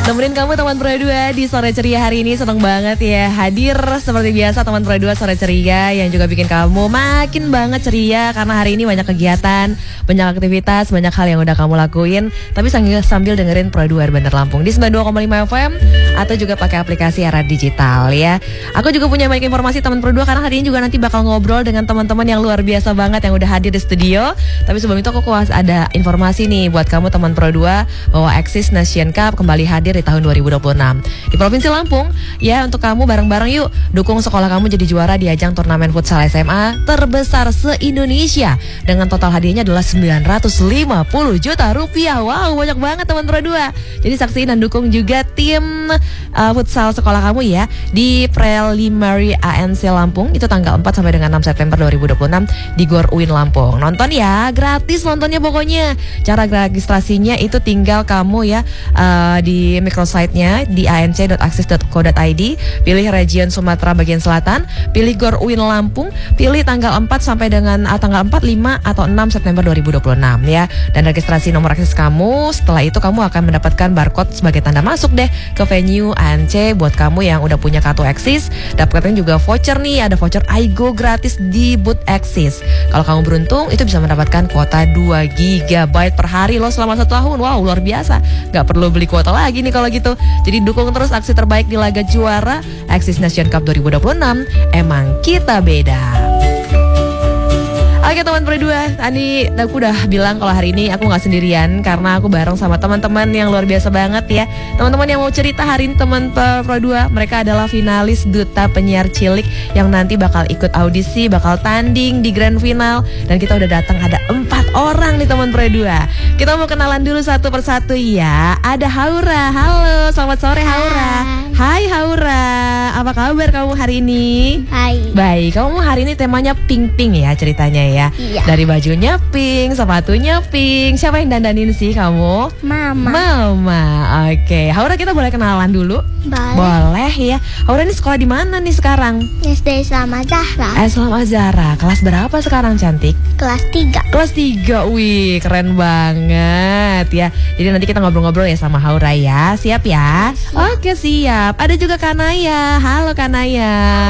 Nemenin kamu teman Pro 2 di Sore Ceria hari ini. Seneng banget ya hadir seperti biasa teman Pro 2 Sore Ceria yang juga bikin kamu makin banget ceria. Karena hari ini banyak kegiatan, banyak aktivitas, banyak hal yang udah kamu lakuin. Tapi sambil dengerin Pro 2 Bandar Lampung di 92,5 FM atau juga pakai aplikasi era digital ya. Aku juga punya banyak informasi teman Pro 2 karena hari ini juga nanti bakal ngobrol dengan teman-teman yang luar biasa banget yang udah hadir di studio. Tapi sebelum itu aku ada informasi nih buat kamu teman Pro 2 bahwa Axis Nation Cup kembali hadir di tahun 2026 di Provinsi Lampung ya. Untuk kamu bareng-bareng yuk dukung sekolah kamu jadi juara di ajang turnamen futsal SMA terbesar se-Indonesia dengan total hadiahnya adalah 950 juta rupiah. Wow, banyak banget teman Pro 2. Jadi saksiin dan dukung juga tim futsal sekolah kamu ya di Preliminary ANC Lampung itu tanggal 4 sampai dengan 6 September 2026 di Gor Uin Lampung. Nonton ya, gratis nontonnya pokoknya. Cara registrasinya itu tinggal kamu ya di microsite-nya di anc.axis.co.id, pilih region Sumatera bagian selatan, pilih Gor Uin Lampung, pilih tanggal 4 sampai dengan tanggal 4, 5 atau 6 September 2026 ya. Dan registrasi nomor akses kamu, setelah itu kamu akan mendapatkan barcode sebagai tanda masuk deh ke venue ANC. Buat kamu yang udah punya kartu Axis, dapatkan juga voucher nih, ada voucher iGo gratis di booth Axis. Kalau kamu beruntung itu bisa mendapatkan kuota 2 GB per hari loh selama 1 tahun. Wow, luar biasa. Gak perlu beli kuota lagi nih kalau gitu. Jadi dukung terus aksi terbaik di laga juara Axis Nation Cup 2026. Emang kita beda. Oke teman Pro 2, tadi aku udah bilang kalau hari ini aku gak sendirian karena aku bareng sama teman-teman yang luar biasa banget ya. Teman-teman yang mau cerita hari ini teman Pro 2, mereka adalah finalis Duta Penyiar Cilik yang nanti bakal ikut audisi, bakal tanding di grand final. Dan kita udah datang ada 4 orang nih teman Pro 2. Kita mau kenalan dulu satu persatu ya. Ada Haura, halo selamat sore Haura. Hai Haura, apa kabar kamu hari ini? Hai. Baik, kamu hari ini temanya pink-pink ya ceritanya ya. Iya. Dari bajunya pink, sepatunya pink. Siapa yang dandanin sih kamu? Mama. Oke, Haura kita boleh kenalan dulu? Boleh ya. Haura ini sekolah di mana nih sekarang? SD Selamat Zahra. Selamat Zahra. Kelas berapa sekarang cantik? Kelas 3. Kelas 3, wih keren banget ya. Jadi nanti kita ngobrol-ngobrol ya sama Haura ya. Siap ya? Oke siap. Ada juga Kanaya. Halo Kanaya.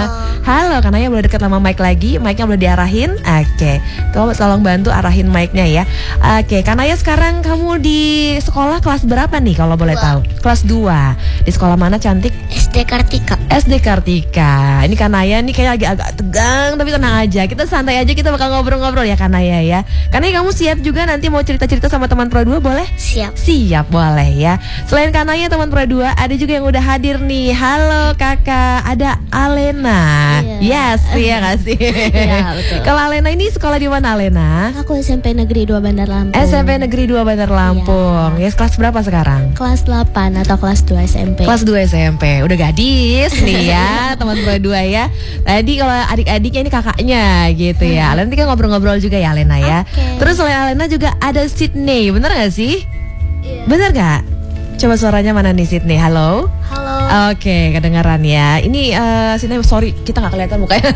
Halo Kanaya, boleh dekat sama mic lagi? Mic-nya boleh diarahin? Oke, tolong bantu arahin mic-nya ya. Oke, Kanaya sekarang kamu di sekolah kelas berapa nih kalau boleh tahu? Kelas 2. Di sekolah mana cantik? SD Kartika. SD Kartika. Ini Kanaya nih kayak agak tegang, tapi tenang aja. Kita santai aja, kita bakal ngobrol-ngobrol ya Kanaya ya. Kanaya kamu siap juga nanti mau cerita-cerita sama teman Pro 2 boleh? Siap. Siap, boleh ya. Selain Kanaya teman Pro 2, ada juga yang udah hadir nih. Halo kakak, ada Alena. Yes, iya gak sih? Iya, betul. Kalau Alena ini sekolah di mana Alena? Aku SMP Negeri 2 Bandar Lampung. SMP Negeri 2 Bandar Lampung. Yes, kelas berapa sekarang? Kelas 8 atau kelas 2 SMP. Kelas 2 SMP. Udah gadis nih ya, teman Pro 2 ya. Tadi kalau adik-adiknya ini kakaknya gitu ya. Nanti kan ngobrol-ngobrol juga ya Alena ya. Terus selain Alena juga ada Sydney. Bener gak sih? Iya. Bener gak? Coba suaranya mana nih Sydney? Halo? Halo. Oke, kedengaran ya. Ini Sydney, sorry kita gak kelihatan mukanya.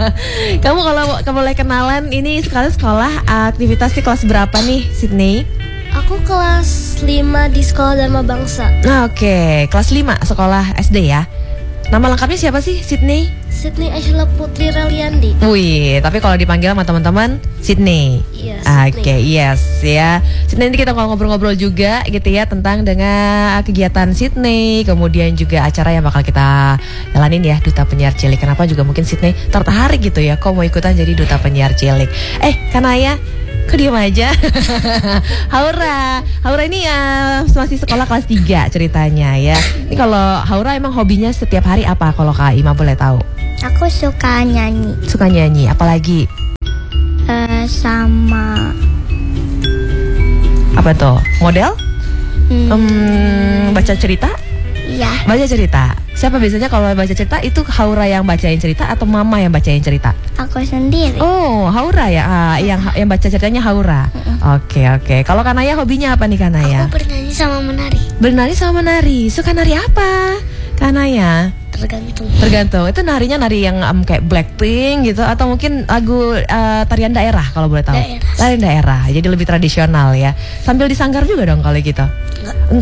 Kamu kalau boleh kenalan, ini sekarang sekolah aktivitas di kelas berapa nih Sydney? Aku kelas 5 di Sekolah Dharma Bangsa. Oke, kelas 5 sekolah SD ya. Nama lengkapnya siapa sih Sydney? Sydney Aishla Putri Reliandi. Wih, tapi kalau dipanggil sama teman-teman Sydney. Iya, Oke, yes ya. Sydney, nanti kita ngobrol-ngobrol juga gitu ya tentang dengan kegiatan Sydney, kemudian juga acara yang bakal kita jalanin ya, Duta Penyiar Cilik. Kenapa juga mungkin Sydney tertarik gitu ya, kok mau ikutan jadi Duta Penyiar Cilik. Kanaya, kok diem aja? Haura ini masih sekolah kelas 3 ceritanya ya. Ini kalau Haura emang hobinya setiap hari apa kalau Kak Ima boleh tahu? Aku suka nyanyi. Suka nyanyi, apalagi? Sama Apa tuh? Model? Baca cerita? Iya. Baca cerita. Siapa biasanya kalau baca cerita itu Haura yang bacain cerita atau Mama yang bacain cerita? Aku sendiri. Oh, Haura ya. Yang baca ceritanya Haura. Oke. Kalau Kanaya hobinya apa nih Kanaya? Aku bernyanyi sama menari. Bernari sama menari. Suka nari apa Kanaya? Tergantung. Itu narinya nari yang kayak Blackpink gitu atau mungkin lagu tarian daerah kalau boleh tahu? Daerah. Tarian daerah. Jadi lebih tradisional ya. Sambil disanggar juga dong kalau gitu? Enggak.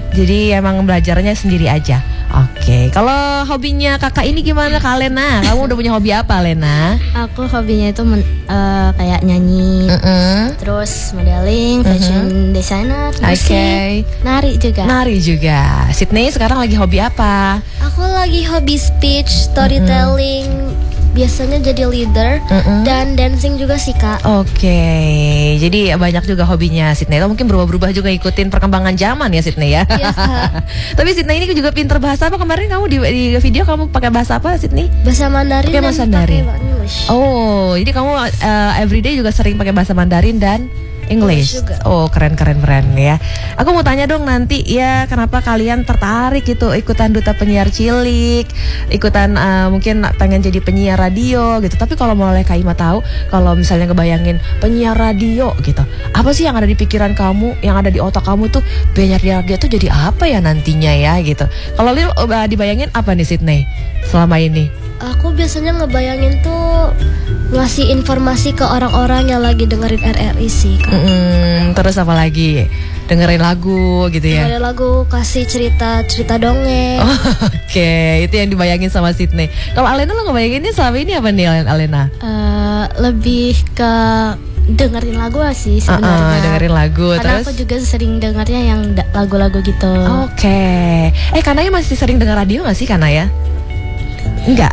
Jadi emang belajarnya sendiri aja. Oke, kalau hobinya kakak ini gimana Kak Lena? Kamu udah punya hobi apa Lena? Aku hobinya itu kayak nyanyi, terus modeling, fashion designer, musik, nari juga. Nari juga. Sydney sekarang lagi hobi apa? Aku lagi hobi speech, storytelling, biasanya jadi leader, dan dancing juga sih Kak. Oke, jadi banyak juga hobinya Sydney. Itu mungkin berubah-berubah juga ikutin perkembangan zaman ya Sydney ya. Iya Kak. Tapi Sydney ini juga pinter bahasa apa? Kemarin kamu di video kamu pakai bahasa apa Sydney? Bahasa Mandarin Pakai dan bahasa Mandarin. pakai English. Oh, jadi kamu everyday juga sering pakai bahasa Mandarin dan English juga. Oh, keren ya. Aku mau tanya dong nanti ya, kenapa kalian tertarik gitu ikutan duta penyiar cilik, ikutan mungkin pengen jadi penyiar radio gitu. Tapi kalau boleh Kak Ima tahu, kalau misalnya ngebayangin penyiar radio gitu, apa sih yang ada di pikiran kamu, yang ada di otak kamu tuh, penyiar radio tuh jadi apa ya nantinya ya gitu. Kalau Lil dibayangin apa nih Sydney selama ini? Aku biasanya ngebayangin tuh ngasih informasi ke orang-orang yang lagi dengerin RRI sih Kak. Terus apa lagi? Dengerin lagu gitu ya? Dengerin lagu, kasih cerita dongeng. Oke, itu yang dibayangin sama Sydney. Kalau Alena lo ngebayanginnya selama ini apa nih Alena? Lebih ke dengerin lagu sih sebenarnya. Dengerin lagu. Karena terus? aku juga sering dengarnya yang lagu-lagu gitu. Oke. Kanaya masih sering dengar radio gak sih Kanaya? Enggak.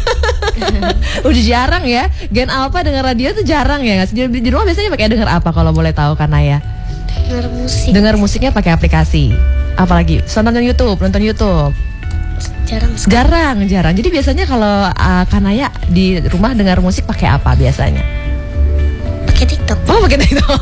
Udah jarang ya. Gen Alpha dengar radio tuh jarang ya. Di rumah biasanya pakai denger apa kalau boleh tahu Kanaya? Dengar musik. Dengar musiknya pakai aplikasi. Apalagi nonton YouTube. Jarang. Jadi biasanya kalau Kanaya di rumah dengar musik pakai apa biasanya? Pakai TikTok. Oh, pakai TikTok.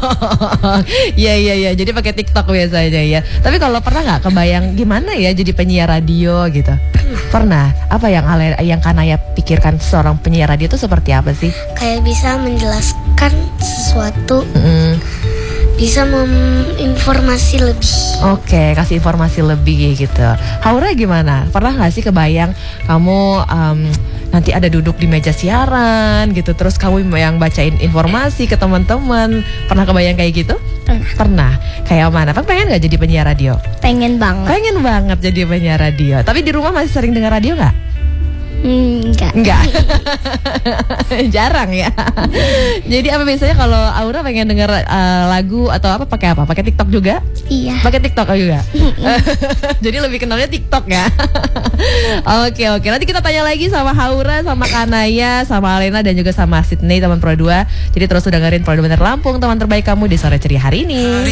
Iya. Jadi pakai TikTok biasanya ya. Tapi kalau pernah nggak kebayang gimana ya jadi penyiar radio gitu? Pernah. Apa yang Kanaya pikirkan seorang penyiar radio itu seperti apa sih? Kayak bisa menjelaskan sesuatu. Bisa menginformasi lebih. Oke, kasih informasi lebih gitu. Haura gimana? Pernah nggak sih kebayang kamu nanti ada duduk di meja siaran gitu, terus kamu yang bacain informasi ke teman-teman? Pernah kebayang kayak gitu? Pernah. Kayak mana? Pengen nggak jadi penyiar radio? Pengen banget. Pengen banget jadi penyiar radio. Tapi di rumah masih sering dengar radio nggak? Enggak. Jarang ya. Jadi apa biasanya kalau Aura pengen denger lagu atau apa pakai apa? Pakai TikTok juga? Iya. Pakai TikTok juga. Jadi lebih kenalnya TikTok ya. Oke. Nanti kita tanya lagi sama Haura, sama Kanaya, sama Alena dan juga sama Sydney teman Pro 2. Jadi terus dengerin Pro 2 Bener Lampung, teman terbaik kamu di sore ceria hari ini.